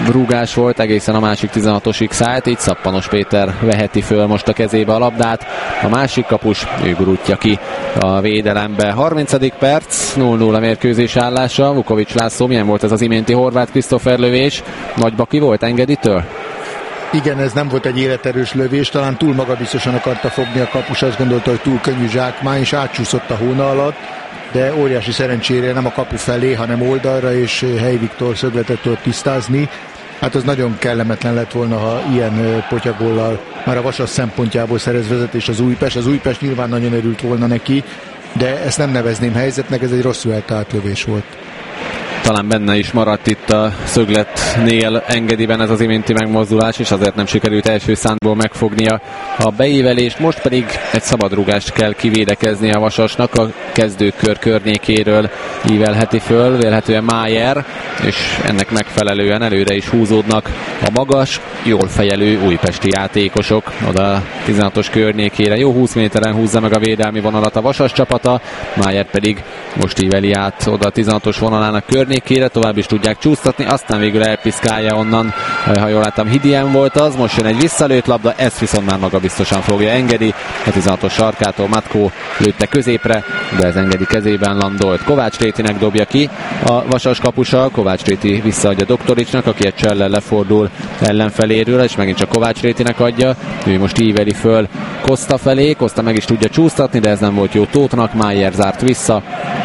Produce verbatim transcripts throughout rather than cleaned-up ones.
rúgás volt egészen a másik tizenhatos X-át, így Szappanos Péter veheti föl most a kezébe a labdát. A másik kapus, ő gurultja ki a védelembe. harmincadik perc, nulla nulla mérkőzés állása. Vukovics László, milyen volt ez az iménti Horváth Krisztófer lövés? Nagybaki volt Engeditől? Igen, ez nem volt egy életerős lövés, talán túl magabiztosan akarta fogni a kapus, azt gondolta, hogy túl könnyű zsákmány, és átcsúszott a hóna alatt, de óriási szerencsére nem a kapu felé, hanem oldalra, és Helyi Viktor szögletet tudott tisztázni. Hát az nagyon kellemetlen lett volna, ha ilyen potyagollal már a Vasas szempontjából szerez vezetés az Újpest. Az Újpest nyilván nagyon örült volna neki, de ezt nem nevezném helyzetnek, ez egy rosszul eltalált lövés volt. Talán benne is maradt itt a szögletnél Engediben ez az iménti megmozdulás, és azért nem sikerült első szántból megfognia a beívelést. Most pedig egy szabadrúgást kell kivédekezni a Vasasnak, a kezdőkör környékéről ívelheti föl, vélhetően Májer, és ennek megfelelően előre is húzódnak a magas, jól fejelő újpesti játékosok oda a tizenhatos környékére. Jó húsz méteren húzza meg a védelmi vonalat a Vasas csapata, Májer pedig most íveli át oda a tizenhatos vonalának környékére, tovább is tudják csúsztatni, aztán végül elpiszkálja onnan, ha jól láttam, Hidien volt az, most jön egy visszalőtt labda, ezt viszont már maga biztosan fogja Engedi, a tizenhatos sarkától Matkó lőtte középre, de ez Engedi kezében landolt. Kovács Rétinek dobja ki a Vasas kapusa, Kovács Réti visszaadja Doktoricsnak, aki egy csellel lefordul ellenfeléről, és megint csak Kovács Rétinek adja, ő most íveli föl Koszta felé, Koszta meg is tudja csúsztatni, de ez nem volt jó Tóthnak, Májer zárt vissza,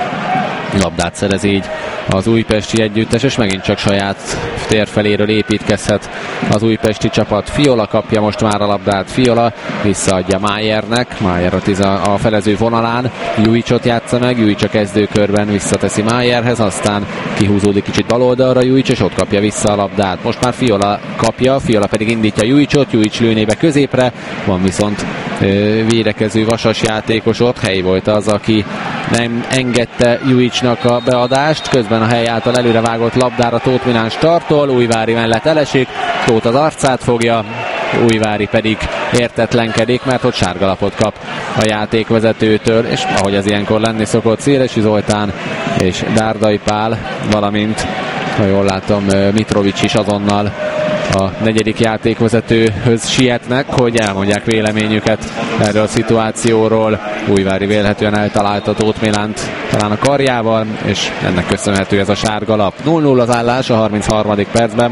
labdát szerez így az újpesti együttes, és megint csak saját térfeléről építkezhet az újpesti csapat. Fiola kapja most már a labdát, Fiola visszaadja Májernek, Májer a, tiza, a felező vonalán, Juicsot játsza meg, Juics a kezdőkörben visszateszi Májerhez, aztán kihúzódik kicsit baloldalra Juics, és ott kapja vissza a labdát. Most már Fiola kapja, Fiola pedig indítja Juicsot, Juics lőnébe középre, van viszont védekező Vasas játékos ott, Hely volt az, aki nem engedte Juicsnak a beadást, közben a Hely által előre vágott labdára Tóth Milán startol, Újvári mellett elesik, Tóth az arcát fogja, Újvári pedig értetlenkedik, mert ott sárgalapot kap a játékvezetőtől, és ahogy az ilyenkor lenni szokott, Szélesi Zoltán és Dárdai Pál, valamint, ha jól látom, Mitrovics is azonnal a negyedik játékvezetőhöz sietnek, hogy elmondják véleményüket erről a szituációról. Újvári vélhetően eltalálta Tóth Milánt talán a karjával, és ennek köszönhető ez a sárgalap. nulla nulla az állás a harmincharmadik percben.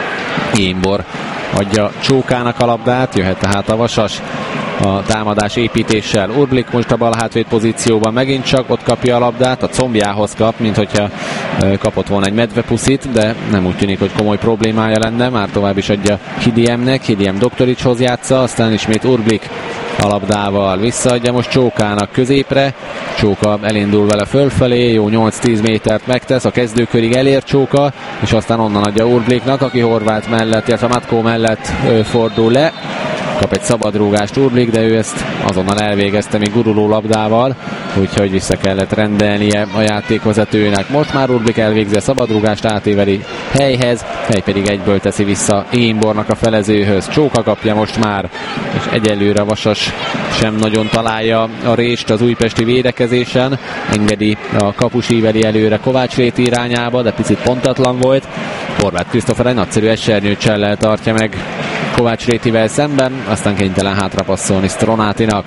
Émbor adja Csókának a labdát, jöhet tehát a Vasas a támadás építéssel. Urblik most a bal hátvéd pozícióban megint csak ott kapja a labdát, a combjához kap, mint hogyha kapott volna egy medvepuszit, de nem úgy tűnik, hogy komoly problémája lenne, már tovább is adja Hidiemnek, Hidiem Doktoricshoz játsza, aztán ismét Urblik a labdával visszaadja most Csókának középre, Csóka elindul vele fölfelé, jó nyolc-tíz métert megtesz, a kezdőkörig elér Csóka, és aztán onnan adja Urbliknak, aki Horváth mellett, illetve Matkó mellett fordul le, kap egy szabadrúgást Urblik, de ő ezt azonnal elvégezte még guruló labdával, úgyhogy vissza kellett rendelnie a játékvezetőnek. Most már Urblik elvégzi a szabadrúgást, átéveli Helyhez, Hely pedig egyből teszi vissza Émbornak a felezőhöz. Csóka kapja most már, és egyelőre Vasas sem nagyon találja a rést az újpesti védekezésen. Engedi a kapus íveli előre Kovács Réti irányába, de picit pontatlan volt. Horváth Krisztófer egy nagyszerű esernyőt csellel tartja meg Kovács Rétivel szemben, aztán kénytelen hátrapasszolni Stronátinak.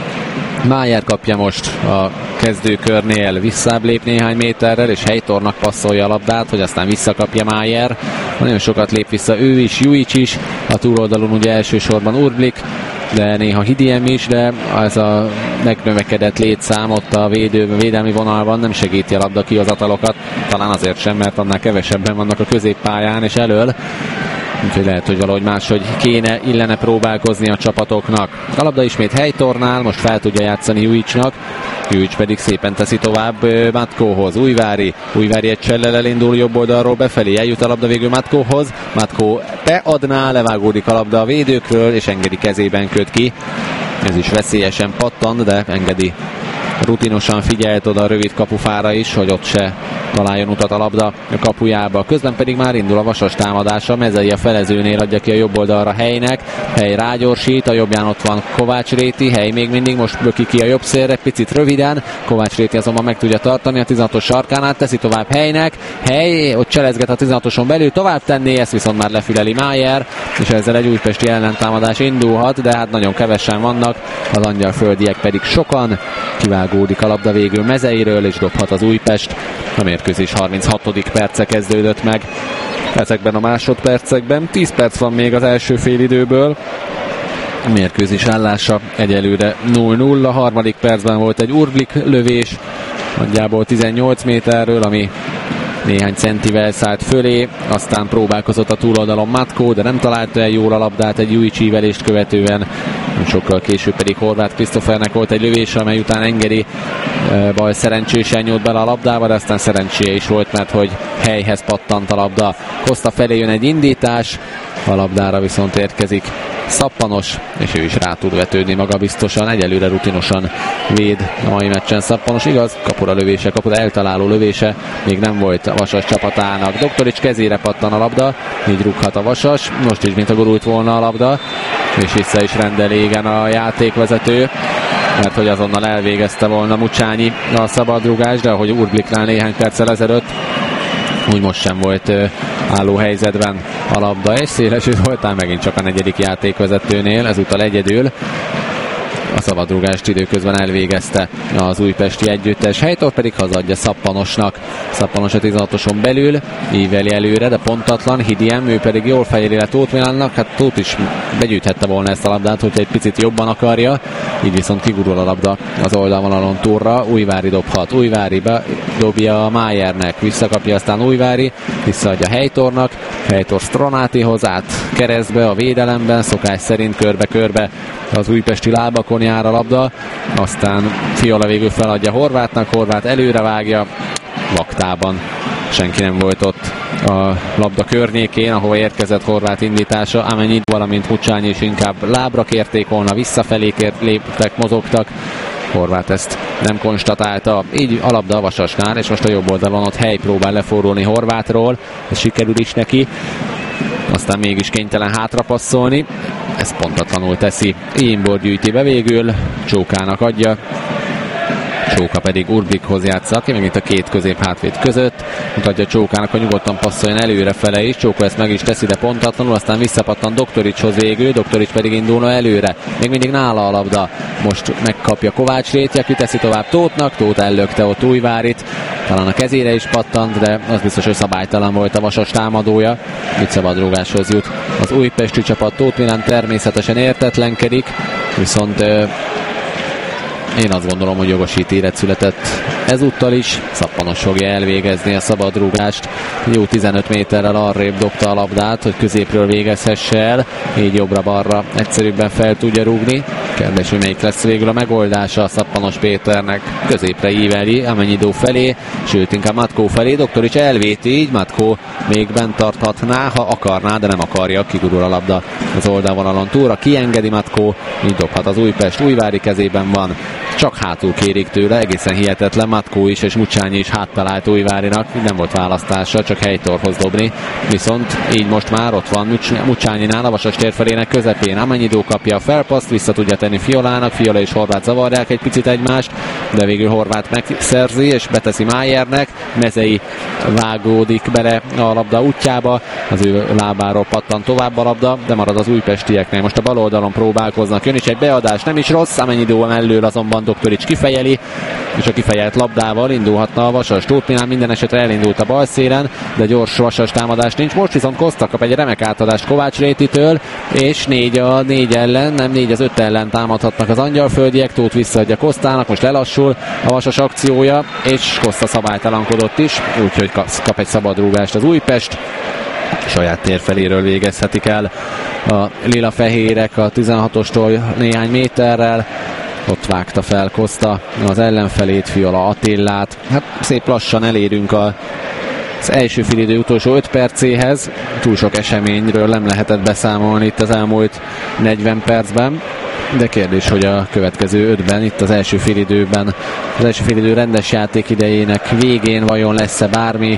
Májer kapja most a kezdőkörnél, visszább lép néhány méterrel, és Helytornak passzolja a labdát, hogy aztán visszakapja Májer. Nagyon sokat lép vissza ő is, Juics is, a túloldalon ugye elsősorban Urblik, de néha Hidiem is, de ez a megnövekedett létszám ott a védő, védelmi vonalban nem segíti a labda kihozatalokat, talán azért sem, mert annál kevesebben vannak a középpályán és elől. Úgyhogy lehet, hogy valahogy máshogy kéne, illene próbálkozni a csapatoknak. A labda ismét Helytornál, most fel tudja játszani Juicsnak, Juics pedig szépen teszi tovább Matkóhoz. Újvári, Újvári egy csellel elindul jobb oldalról befelé, eljut a labda végül Matkóhoz, Matkó beadná, levágódik a labda a védőkről, és Engedi kezében köt ki. Ez is veszélyesen pattant, de Engedi rutinosan figyelt oda a rövid kapufára is, hogy ott se találjon utat a labda a kapujába. Közben pedig már indul a Vasas támadása, Mezei a felezőnél adja ki a jobb oldalra Helynek, Hely rágyorsít, a jobbján ott van Kovács Réti, Hely még mindig most böki ki a jobb szélre, picit röviden, Kovács Réti azonban meg tudja tartani a tizenhatos sarkánál, teszi tovább Helynek, Hely ott cselezget a tizenhatoson belül, tovább tenné, ezt viszont már lefüleli Májer, és ezzel egy újpesti ellentámadás indulhat, de hát nagyon kevesen vannak, az angyalföldiek pedig sokan. Kivágódik a labda végül Mezeiről, és dobhat az Újpest. A mérkőzés harminchatodik perce kezdődött meg. Ezekben a másodpercekben tíz perc van még az első félidőből. A mérkőzés állása egyelőre nulla nulla. A harmadik percben volt egy Urblik lövés, nagyjából tizennyolc méterről, ami néhány centivel szállt fölé, aztán próbálkozott a túloldalon Matko, de nem találta el jól a labdát egy új csívelést követően. Sokkal később pedig Horváth Krisztófernek volt egy lövés, amely után Engedi e, bal szerencsésen nyújt bele a labdába, de aztán szerencséje is volt, mert hogy Helyhez pattant a labda. Costa felé jön egy indítás, a labdára viszont érkezik Szappanos, és ő is rá tud vetődni magabiztosan, egyelőre rutinosan véd a mai meccsen Szappanos, igaz, kapura lövése, kapura eltaláló lövése még nem volt a Vasas csapatának. Doktorics kezére pattan a labda, így rúghat a Vasas, most is mint a gurult volna a labda, és vissza is rendel égen a játékvezető, mert hogy azonnal elvégezte volna Mucsányi a szabadrúgást, de ahogy Urbliknál néhány perccel ezelőtt, úgy most sem volt uh, álló helyzetben a labda, és szélesült voltál megint csak a negyedik játékvezetőnél, ezúttal egyedül. A szabadrúgást időközben elvégezte az újpesti együttes, Helytor pedig hazadja Szappanosnak. Szappanos a tizenhatoson belül, íveli előre, de pontatlan, Hidiem, ő pedig jól fejeli le Tóth Milánnak, hát Tóth is begyűjthette volna ezt a labdát, hogyha egy picit jobban akarja, így viszont kigurul a labda az oldalvonalon túlra, Újvári dobhat, Újvári dobja a Májernek, visszakapja aztán Újvári, visszaadja Helytornak, Helytor Stronátihoz át keresztbe a védelemben, szokás szerint körbe-körbe az újpesti lábakon jár a labda, aztán Fiola végül feladja Horvátnak, Horvát előre vágja, vaktában senki nem volt ott a labda környékén, ahova érkezett Horvát indítása, amennyit, valamint Mucsányi is inkább lábra kérték volna, visszafelé kért, léptek, mozogtak. Horvát ezt nem konstatálta, így a labda a Vasasnál, és most a jobb oldalon ott Hely próbál leforulni Horvátról, ez sikerül is neki, aztán mégis kénytelen hátrapasszolni, ez pontatlanul teszi, Imbor gyűjti be végül, Csókának adja, Csóka pedig Urblikhoz játsza, aki meg itt a két közép hátvéd között, mutatja Csókának, hogy nyugodtan passzoljon előrefele is, Csóka ezt meg is teszi, de pontatlanul, aztán visszapattan Doktoricshoz végül, Doktorics pedig indulna előre, még mindig nála a labda, most megkapja Kovács Réti, aki teszi tovább Tóthnak, Tóth ellökte ott Újvárit, talán a kezére is pattant, de az biztos, hogy szabálytalan volt a Vasas támadója, így szabadrúgáshoz jut. Az újpesti csapat, Tóth Milán természetesen értetlenkedik, viszont én azt gondolom, hogy jogos ítélet született ezúttal is. Szappanos fogja elvégezni a szabadrúgást. Jó tizenöt méterrel arrébb dobta a labdát, hogy középről végezhesse el. Így jobbra-balra egyszerűbben fel tudja rúgni. Kérdés, hogy melyik lesz végül a megoldása a Szappanos Péternek. Középre íveli Amennyidó felé, sőt inkább Matkó felé. Doktorics elvéti, így Matkó még bent tarthatná, ha akarná, de nem akarja. Kigurul a labda az oldalvonalon túlra. Kiengedi Matkó, így dobhat az Újpest. Újvári kezében van. Csak hátul kérik tőle, egészen hihetetlen, Matkó is és Mucsányi is háttalált Újvárinak, nem volt választása, csak Helytorhoz dobni, viszont így most már ott van Mucsányinál, a Vasas térfelének közepén, Amennyidó kapja a felpaszt, vissza tudja tenni Fiolának, Fiola és Horváth zavarják egy picit egymást, de végül Horváth megszerzi és beteszi Májernek, Mezei vágódik bele a labda útjába, az ő lábáról pattan tovább a labda, de marad az újpestieknél, most a bal oldalon próbálkoznak, jön is egy beadás, nem is rossz, Amennyidó mellől azonban Doktorics kifejeli, és a kifejelt labdával indulhatna a Vasas. Tóth Milán minden esetre elindult a bal szélen, de gyors Vasas támadás nincs. Most viszont Costa kap egy remek átadást Kovács Rétitől, és négy a négy ellen, nem négy az öt ellen támadhatnak az angyalföldiek. Tóth visszaadja Costának, most lelassul a Vasas akciója, és Costa szabálytalankodott is, úgyhogy kap egy szabadrúgást az Újpest. Saját térfeléről végezhetik el a lila-fehérek a tizenhatostól néhány méterrel. Ott vágta fel Costa az ellenfelét, Fiola Attillát. Hát szép lassan elérünk a, az első félidő utolsó öt percéhez. Túl sok eseményről nem lehetett beszámolni itt az elmúlt negyven percben. de kérdés, hogy a következő ötben, itt az első félidőben, az első félidő rendes játék idejének végén vajon lesz-e bármi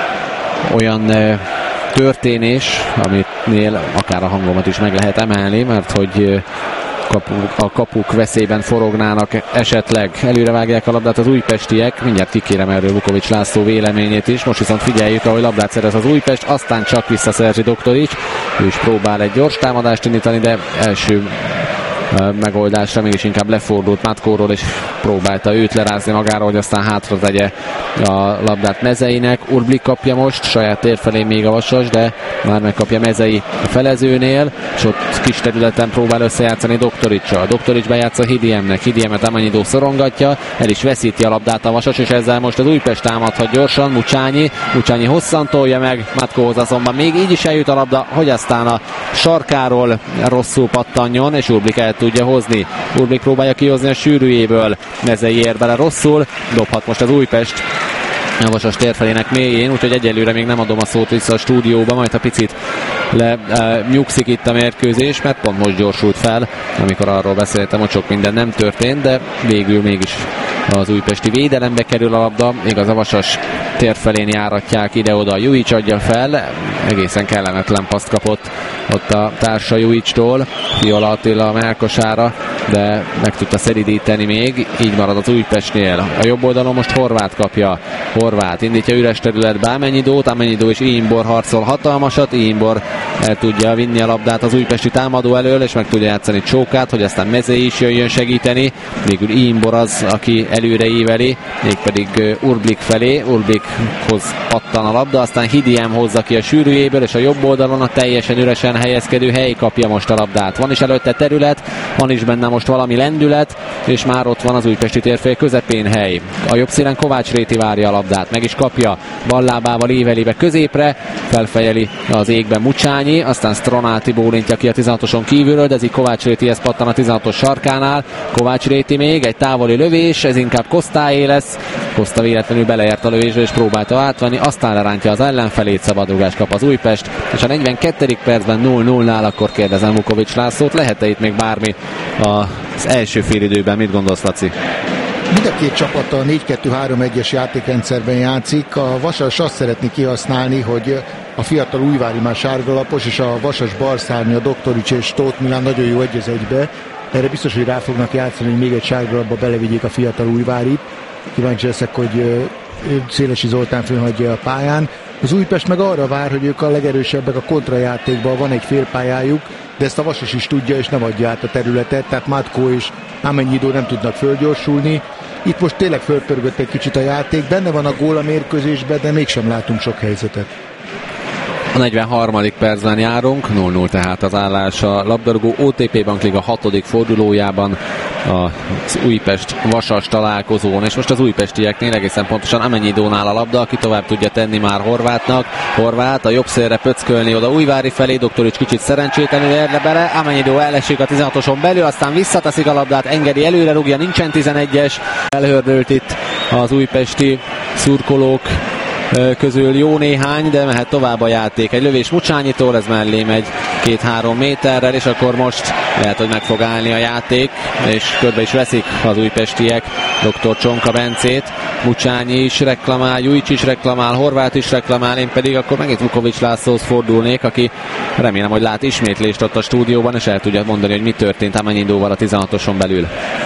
olyan e, történés, aminél akár a hangomat is meg lehet emelni, mert hogy kapuk, a kapuk veszélyben forognának, esetleg előrevágják a labdát az újpestiek. Mindjárt kikérem erről Vukovics László véleményét is. Most viszont figyeljük, ahogy labdát szerez az Újpest, aztán csak visszaszerzi Doktorics. Ő is próbál egy gyors támadást indítani, de első megoldásra mégis inkább lefordult Matkóról, és próbálta őt lerázni magára, hogy aztán hátra tegye a labdát Mezeinek. Urblik kapja most, saját tér felé még a Vasas, de már megkapja Mezei a felezőnél, és ott kis területen próbál összejátszani Doktoricsal. Doktorics bejátsza Hidiemnek, Hidiemet Amanyidó szorongatja, el is veszíti a labdát a Vasas, és ezzel most az Újpest támadhat gyorsan. Mucsányi, Mucsányi hosszan tolja meg, Matkóhoz azonban még így is eljut a labda, hogy aztán a sarkáról rosszul pattanjon, és Urblik el tudja hozni. Urblik próbálja kihozni a sűrűjéből, Mezei ér bele rosszul, dobhat most az Újpest a Vasas térfelének mélyén, úgyhogy egyelőre még nem adom a szót vissza a stúdióba, majd ha picit le e, nyugszik itt a mérkőzés, mert pont most gyorsult fel, amikor arról beszéltem, hogy sok minden nem történt, de végül mégis az újpesti védelembe kerül a labda, igaz a Vasas térfelén járatják ide-oda, Juics adja fel, egészen kellemetlen paszt kapott ott a társa Juicstól, Fiola Attila a melkosára, de meg tudta szeridíteni még, így marad az Újpestnél. A jobb oldalon most Horváth kapja, Horváth indítja üres területbe Amennyidót, Amennyidó és Iimbor harcol hatalmasat, Iimbor el tudja vinni a labdát az újpesti támadó elől, és meg tudja játszani Csókát, hogy aztán Mezei is jöjjön segíteni, végül Iimbor az, aki előre éveli, mégpedig Urblik felé, Urblikhoz pattan a labda, aztán Hidiem hozza ki a sűrűjéből, és a jobb oldalon a teljesen üresen helyezkedő Hely kapja most a labdát. Van is előtte terület, van is benne most valami lendület, és már ott van az újpesti térfél közepén Hely. A jobb színen Kovács Réti várja a labdát, meg is kapja, bal lábával éveli be középre, felfejeli az égben Mucsányi, aztán Stronáti bólintja ki a tizenhatoson kívülről, de ez így Kovács Rétihez pattan a tizenhatos sarkánál. Kovács Réti még egy távoli lövés, ez inkább Kosztáé lesz. Koszta véletlenül beleért a lövésre és próbálta átvenni, aztán lerántja az ellenfelét, szabadrugást kap az Újpest, és a negyvenkettedik percben nulla nullnál akkor kérdezem Vukovics Lászlót, lehet-e itt még bármi az első félidőben, mit gondolsz, Laci? Mind a két csapat a négy kettő három egyes játékrendszerben játszik. A Vasas azt szeretné kihasználni, hogy a fiatal Újvári már sárgalapos, és a Vasas balszárnya, Doktorics és Tóth Milán nagyon jó egy az egybe. Erre biztos, hogy rá fognak játszani, hogy még egy sárgalapba belevigyék a fiatal Újvárit. Kíváncsi leszek, hogy Szélesi Zoltán fölhagyja a pályán. Az Újpest meg arra vár, hogy ők a legerősebbek a kontrajátékban, van egy félpályájuk, de ezt a Vasas is tudja, és nem adja át a területet, tehát Matkó és Amennyidó nem tudnak fölgyorsulni. Itt most tényleg fölpörgött egy kicsit a játék, benne van a gól a mérkőzésben, de mégsem látunk sok helyzetet. A negyvenharmadik percben járunk, nulla nulla tehát az állás a labdarúgó o té pé Bank Liga hatodik fordulójában az Újpest-Vasas találkozón, és most az újpestieknél egészen pontosan Amennyidónál a labda, aki tovább tudja tenni már Horvátnak. Horváth a jobb szélre pöckölni oda Újvári felé, Doktorics kicsit szerencsétlenül érle bele, Amennyidó elesik a tizenhatoson belül, aztán visszateszik a labdát, engedi előre, rúgja, nincsen tizenegyes, elhördült itt az újpesti szurkolók közül jó néhány, de mehet tovább a játék. Egy lövés Mucsányitól, ez mellé megy két-három méterrel, és akkor most lehet, hogy meg fog állni a játék, és körbe is veszik az újpestiek doktor Csonka Bencét. Mucsányi is reklamál, Juics is reklamál, Horváth is reklamál, én pedig akkor megint Vukovics Lászlóhoz fordulnék, aki remélem, hogy lát ismétlést ott a stúdióban, és el tudja mondani, hogy mi történt Amennyidóval a tizenhatoson belül.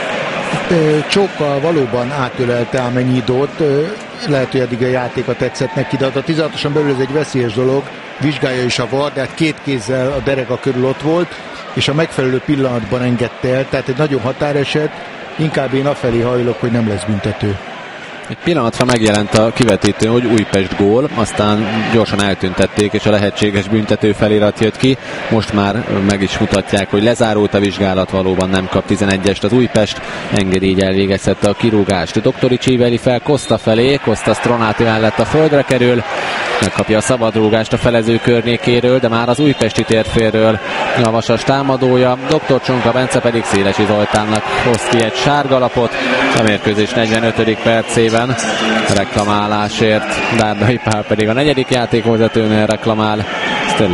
Csóka valóban átölelte Amennyidót, lehet, hogy eddig a játéka tetszett neki, de a tizenhatoson belül ez egy veszélyes dolog, vizsgálja is a var, de hát két kézzel a dereka körül ott volt, és a megfelelő pillanatban engedte el, tehát egy nagyon határeset, inkább én afelé hajlok, hogy nem lesz büntető. Egy pillanatra megjelent a kivetítőn, hogy Újpest gól, aztán gyorsan eltüntették, és a lehetséges büntető felirat jött ki. Most már meg is mutatják, hogy lezárult a vizsgálat, valóban nem kap tizenegyest az Újpest, engedi így elvégezhette a kirúgást. Doktorics éveli fel Koszta felé, Koszta Stronáti mellett a földre kerül, megkapja a szabadrúgást a felező környékéről, de már az újpesti térfélről a Vasas támadója, doktor Csonka Bence pedig Szélesi Zoltánnak hoz ki egy sárgalapot, a mérkőzés negyvenötödik percében reklamálásért, Dárdai Pál pedig a negyedik játékvezetőnél reklamál, ez tényleg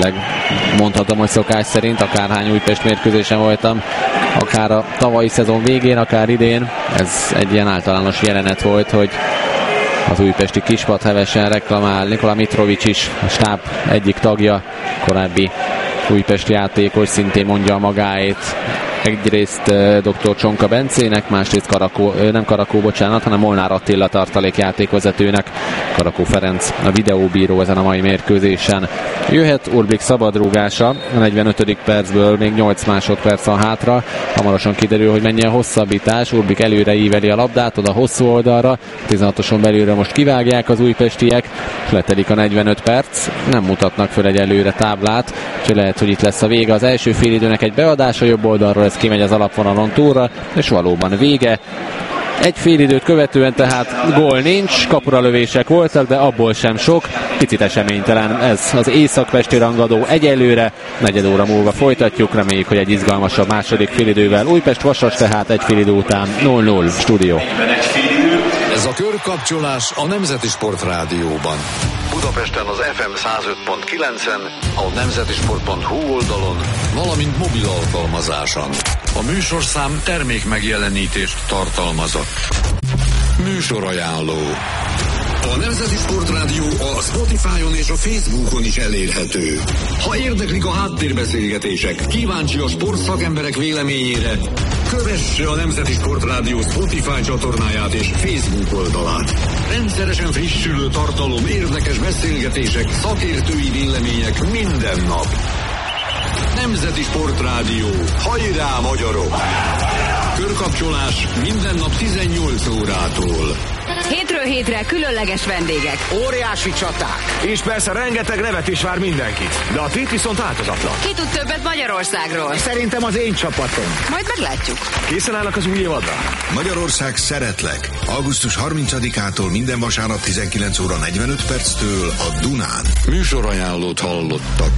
mondhatom, hogy szokás szerint, akárhány Újpest mérkőzésen voltam, akár a tavalyi szezon végén, akár idén, ez egy ilyen általános jelenet volt, hogy az újpesti kispad hevesen reklamál. Nikola Mitrovic is, a stáb egyik tagja, korábbi újpesti játékos, szintén mondja a magáét. Egyrészt uh, dr. Csonka Bencének, másrészt Karakó, uh, nem Karakó, bocsánat, hanem Molnár Attila tartalékjátékvezetőnek. Karakó Ferenc a videóbíró ezen a mai mérkőzésen. Jöhet Urbik szabadrúgása, a negyvenötödik percből még nyolc másodperc van hátra. Hamarosan kiderül, hogy mennyi a hosszabbítás. Urbik előre íveli a labdát, oda hosszú oldalra. tizenhatoson belülre most kivágják az újpestiek. Letelik a negyvenöt perc. Nem mutatnak föl egy előre táblát, úgyhogy lehet, hogy itt lesz a vége. Az első félidőnek egy beadás a jobb oldalról, ez kimegy az alapvonalon túlra, és valóban vége. Egy félidőt követően tehát gól nincs, kapura lövések voltak, de abból sem sok, picit eseménytelen ez az északpesti rangadó egyelőre, negyed óra múlva folytatjuk, reméljük, hogy egy izgalmasabb második félidővel. Újpest-Vasas tehát egy félidő után nulla nulla stúdió. Ez a körkapcsolás a Nemzeti Sport Rádióban. Budapesten az ef em száz öt pont kilencen, a nemzetisport pont hu oldalon, valamint mobil alkalmazáson. A műsorszám termék megjelenítést tartalmazott. Műsorajánló. A Nemzeti Sport Rádió a Spotify-on és a Facebookon is elérhető. Ha érdeklik a háttérbeszélgetések, kíváncsi a sportszakemberek véleményére, kövesse a Nemzeti Sport Rádió Spotify csatornáját és Facebook oldalát. Rendszeresen frissülő tartalom, érdekes beszélgetések, szakértői vélemények minden nap. Nemzeti Sport Rádió. Hajrá, magyarok! Körkapcsolás minden nap tizennyolc órától. Hétről hétre különleges vendégek. Óriási csaták. És persze rengeteg nevetés vár mindenkit. De a tét viszont változatlan. Ki tud többet Magyarországról? Szerintem az én csapatom. Majd meglátjuk. Készen állnak az új évadra? Magyarország szeretlek. augusztus harmincadikától minden vasárnap tizenkilenc óra negyvenöt perctől a Dunán. Műsorajánlót hallottak.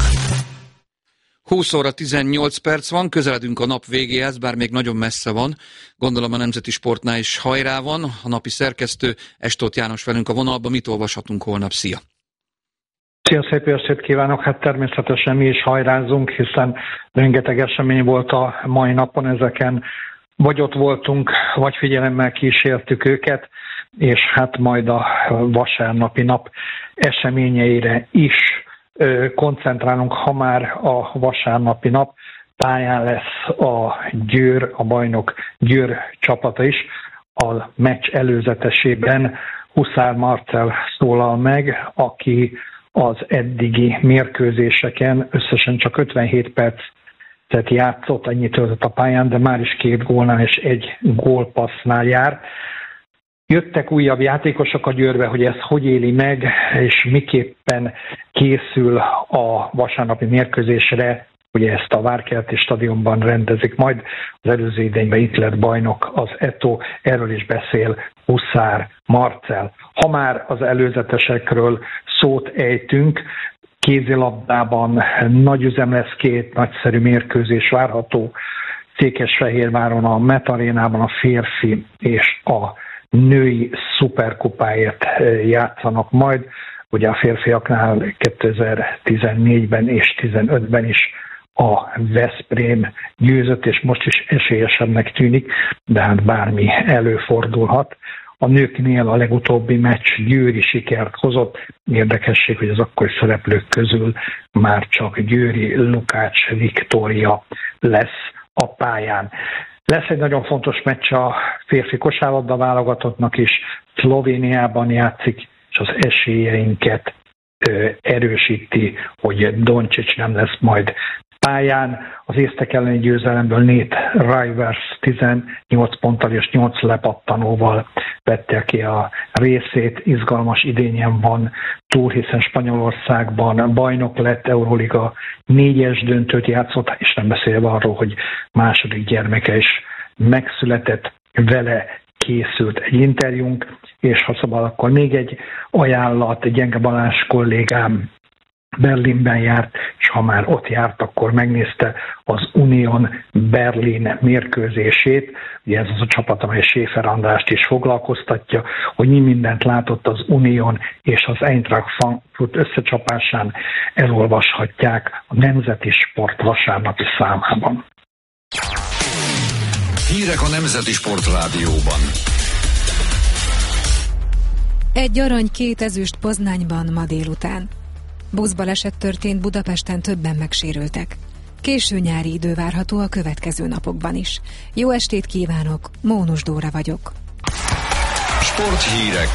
húsz óra tizennyolc perc van, közeledünk a nap végéhez, bár még nagyon messze van. Gondolom a Nemzeti Sportnál is hajrá van. A napi szerkesztő Estóth János velünk a vonalban. Mit olvashatunk holnap? Szia! Szia, szép estét kívánok! Hát természetesen mi is hajrázunk, hiszen rengeteg esemény volt a mai napon, ezeken vagy ott voltunk, vagy figyelemmel kísértük őket, és hát majd a vasárnapi nap eseményeire is koncentrálunk, ha már a vasárnapi nap. Pályán lesz a Győr, a bajnok Győr csapata is. A meccs előzetesében Huszár Marcell szólal meg, aki az eddigi mérkőzéseken összesen csak ötvenhét percet játszott, ennyit töltött a pályán, de már is két gólnál és egy gólpassznál jár. Jöttek újabb játékosok a Győrbe, hogy ezt hogy éli meg, és miképpen készül a vasárnapi mérkőzésre. Ugye ezt a Várkeleti stadionban rendezik, majd az előző idényben itt lett bajnok az Eto, erről is beszél Huszár Marcell. Ha már az előzetesekről szót ejtünk, kézilabdában nagy üzem lesz, két nagyszerű mérkőzés várható. Székesfehérváron a Met Arénában a férfi és a női szuperkupáért játszanak majd. Ugye a férfiaknál kétezer-tizennégyben és tizenötben is a Veszprém győzött, és most is esélyesebbnek tűnik, de hát bármi előfordulhat. A nőknél a legutóbbi meccs győri sikert hozott. Érdekesség, hogy az akkori szereplők közül már csak Győri Lukács Viktória lesz a pályán. Lesz egy nagyon fontos meccs a férfi kosárlabda válogatottnak is. Szlovéniában játszik, és az esélyeinket ö, erősíti, hogy Doncsics nem lesz majd pályán. Az észtek elleni győzelemből Nate Rivers tizennyolc ponttal és nyolc lepattanóval vette ki a részét. Izgalmas idényen van túl, hiszen Spanyolországban bajnok lett, Euroliga négyes döntőt játszott, és nem beszélve arról, hogy második gyermeke is megszületett, vele készült egy interjúnk, és ha szabad, akkor még egy ajánlat, Gyenge Balázs kollégám Berlinben járt, és ha már ott járt, akkor megnézte az Union Berlin mérkőzését, ugye ez az a csapat, amely Schäfer Andrást is foglalkoztatja, hogy mi mindent látott az Union és az Eintracht Frankfurt összecsapásán, elolvashatják a Nemzeti Sport vasárnapi számában. Hírek a Nemzeti Sport Rádióban. Egy arany, két ezüst Poznányban ma délután. Buszbaleset történt Budapesten, többen megsérültek. Késő nyári idő várható a következő napokban is. Jó estét kívánok, Mónus Dóra vagyok. Sporthírek.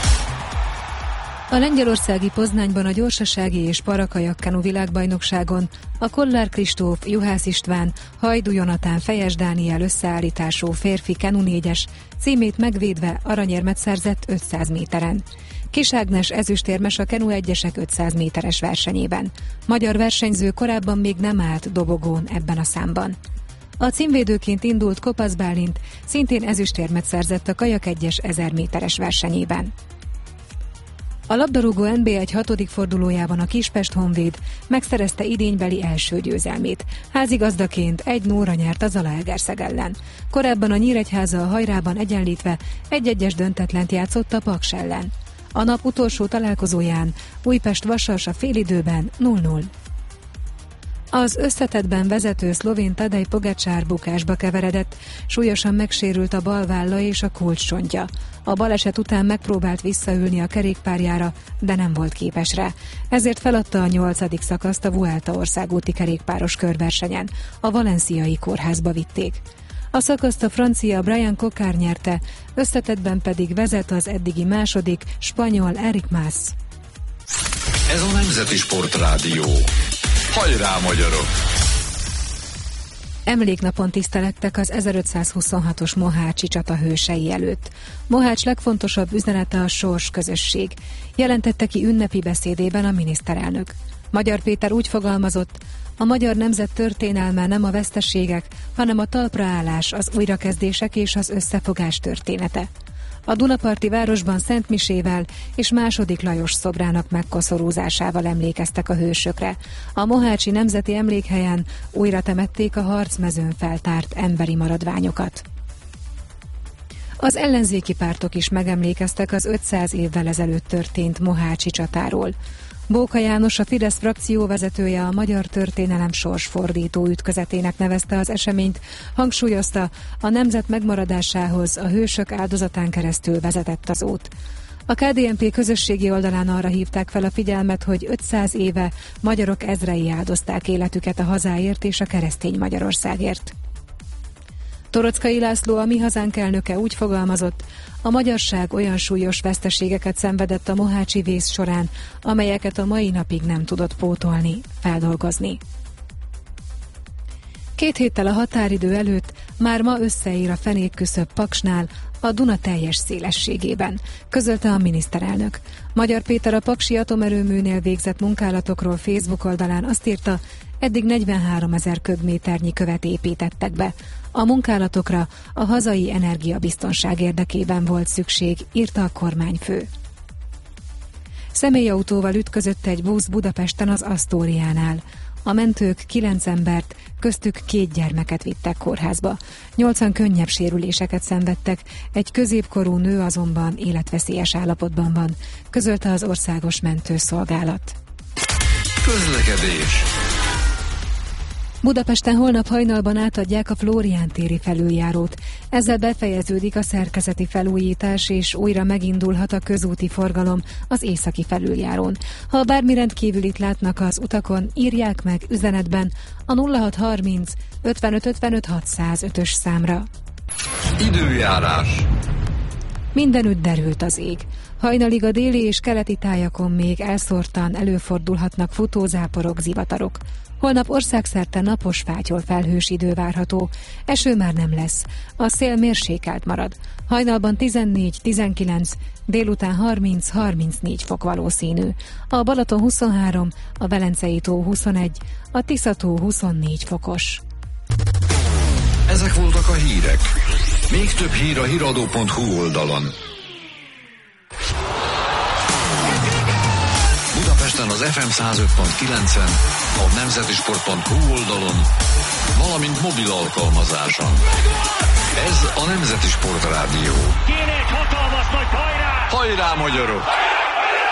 A lengyelországi Poznányban a gyorsasági és parakajakkanu világbajnokságon a Kollár Kristóf, Juhász István, Hajdú Jonatán, Fejes Dániel összeállítású férfi kenu négyes címét megvédve aranyérmet szerzett ötszáz méteren. Kis Ágnes ezüstérmes a kenu egyesek ötszáz méteres versenyében. Magyar versenyző korábban még nem állt dobogón ebben a számban. A címvédőként indult Kopasz Bálint szintén ezüstérmet szerzett a kajak egyes ezer méteres versenyében. A labdarúgó en bé egy hatodik fordulójában a Kispest Honvéd megszerezte idénybeli első győzelmét. Házigazdaként egy nulla nyert a Zalaegerszeg ellen. Korábban a Nyíregyháza a Hajrában egyenlítve egy-egyes döntetlent játszott a Paks ellen. A nap utolsó találkozóján Újpest-Vasas a félidőben nulla nulla. Az összetettben vezető szlovén Tadej Pogačar bukásba keveredett, súlyosan megsérült a bal válla és a kulcscsontja. A baleset után megpróbált visszaülni a kerékpárjára, de nem volt képes rá. Ezért feladta a nyolcadik szakaszt a Vuelta országúti kerékpáros körversenyen. A valenciai kórházba vitték. A szakaszt a francia Brian Cocard nyerte, összetettben pedig vezet az eddigi második spanyol Eric Mas. Ez a Nemzeti Sport Rádió. Hajrá, magyarok! Emléknapon tisztelettek az ezerötszázhuszonhatos mohácsi csata hősei előtt. Mohács legfontosabb üzenete a sors közösség. Jelentette ki ünnepi beszédében a miniszterelnök. Magyar Péter úgy fogalmazott, a magyar nemzet történelme nem a veszteségek, hanem a talpraállás, az újrakezdések és az összefogás története. A Dunaparti városban szentmisével és második Lajos szobrának megkoszorúzásával emlékeztek a hősökre. A mohácsi nemzeti emlékhelyen újra temették a harcmezőn feltárt emberi maradványokat. Az ellenzéki pártok is megemlékeztek az ötszáz évvel ezelőtt történt mohácsi csatáról. Bóka János, a Fidesz frakcióvezetője a magyar történelem sorsfordító ütközetének nevezte az eseményt, hangsúlyozta, a nemzet megmaradásához a hősök áldozatán keresztül vezetett az út. A ká dé en pé közösségi oldalán arra hívták fel a figyelmet, hogy ötszáz éve magyarok ezrei áldozták életüket a hazáért és a keresztény Magyarországért. Toroczkai László, a Mi Hazánk elnöke úgy fogalmazott, a magyarság olyan súlyos veszteségeket szenvedett a mohácsi vész során, amelyeket a mai napig nem tudott pótolni, feldolgozni. Két héttel a határidő előtt már ma összeér a fenékküszöb Paksnál a Duna teljes szélességében, közölte a miniszterelnök. Magyar Péter a paksi atomerőműnél végzett munkálatokról Facebook oldalán azt írta, eddig negyvenháromezer köbméternyi követ építettek be. A munkálatokra a hazai energiabiztonság érdekében volt szükség, írta a kormányfő. Személyautóval ütközött egy busz Budapesten az Asztóriánál. A mentők kilenc embert, köztük két gyermeket vittek kórházba. Nyolcan könnyebb sérüléseket szenvedtek, egy középkorú nő azonban életveszélyes állapotban van, közölte az Országos Mentőszolgálat. Közlekedés. Budapesten holnap hajnalban átadják a Flórián téri felüljárót. Ezzel befejeződik a szerkezeti felújítás, és újra megindulhat a közúti forgalom az északi felüljárón. Ha bármi rendkívülit látnak az utakon, írják meg üzenetben a nulla hat harminc ötvenöt ötvenöt hatszázötös számra. Időjárás. Mindenütt derült az ég. Hajnalig a déli és keleti tájakon még elszórtan előfordulhatnak futózáporok, zivatarok. Holnap országszerte napos, fátyol felhős idő várható. Eső már nem lesz. A szél mérsékelt marad. Hajnalban tizennégy-tizenkilenc, délután harminc-harmincnégy fok valószínű. A Balaton huszonhárom, a Velencei tó huszonegy, a Tisza tó huszonnégy fokos. Ezek voltak a hírek. Még több hír a híradó pont hu oldalon. aztán az ef em száz öt pont kilencen, a nemzetisport pont hu oldalon, valamint mobil alkalmazáson. Ez a Nemzeti Sport Rádió. Kéne egy hatalmas nagy hajrá! Hajrá, magyarok!